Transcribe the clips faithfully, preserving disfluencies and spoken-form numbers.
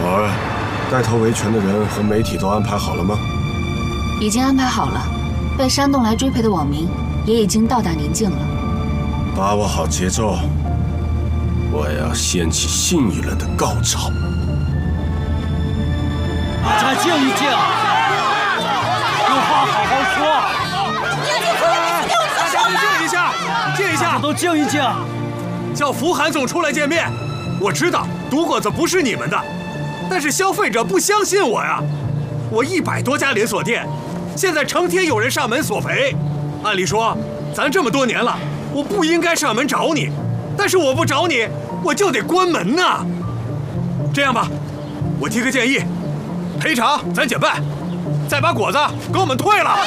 宝儿，带头维权的人和媒体都安排好了吗？ 已经安排好了，被煽动来追陪的网民也已经到达宁静了。 把握好节奏，我要掀起新一轮的高潮。 大家静一静，有话好好说。 大家都静一下，静一下， 都静一静。 叫福韩总出来见面。我知道毒果子不是你们的，但是消费者不相信我呀。我一百多家连锁店，现在成天有人上门索赔。按理说，咱这么多年了，我不应该上门找你，但是我不找你，我就得关门呐。这样吧，我提个建议，赔偿咱减半，再把果子给我们退了。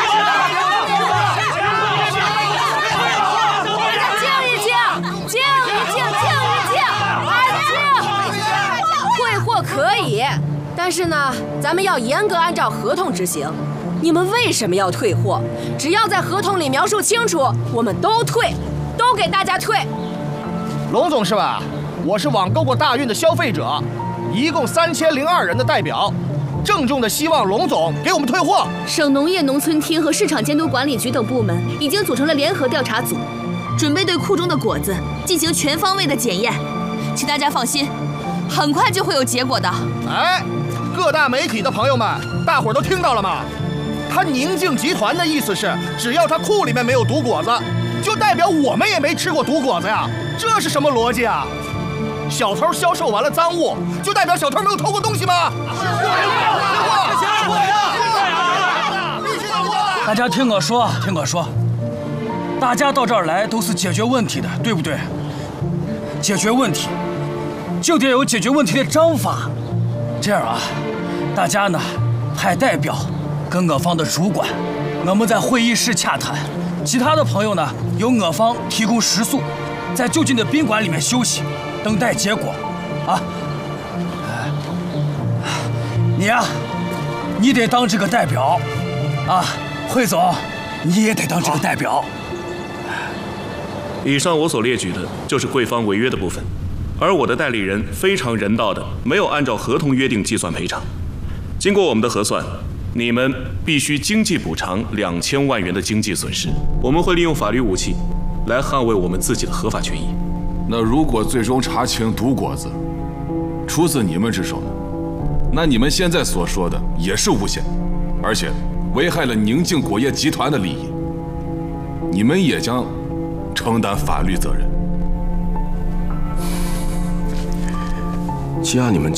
静一静，静一静，静一静，安静。退货可以，但是呢，咱们要严格按照合同执行。你们为什么要退货？只要在合同里描述清楚，我们都退，都给大家退。 龙总是吧？我是网购过大运的消费者，一共三千零二人的代表，郑重的希望龙总给我们退货。 省农业农村厅和市场监督管理局等部门已经组成了联合调查组，准备对库中的果子进行全方位的检验，请大家放心，很快就会有结果的。 哎，各大媒体的朋友们，大伙儿都听到了吗？他宁静集团的意思是，只要他库里面没有毒果子，就代表我们也没吃过毒果子呀，这是什么逻辑啊？小偷销售完了赃物，就代表小偷没有偷过东西吗？ 大家听我说，听我说，大家到这儿来都是解决问题的，对不对？解决问题就得有解决问题的章法。这样啊，大家呢派代表跟我方的主管，我们在会议室洽谈。其他的朋友呢，由我方提供食宿，在就近的宾馆里面休息，等待结果。啊，你呀、啊，你得当这个代表。啊，惠总，你也得当这个代表。 以上我所列举的就是贵方违约的部分，而我的代理人非常人道的，没有按照合同约定计算赔偿。经过我们的核算，你们必须经济补偿两千万元的经济损失。我们会利用法律武器来捍卫我们自己的合法权益。 那如果最终查清毒果子出自你们之手呢？那你们现在所说的也是诬陷，而且危害了宁静果业集团的利益，你们也将承担法律责任。 既然你们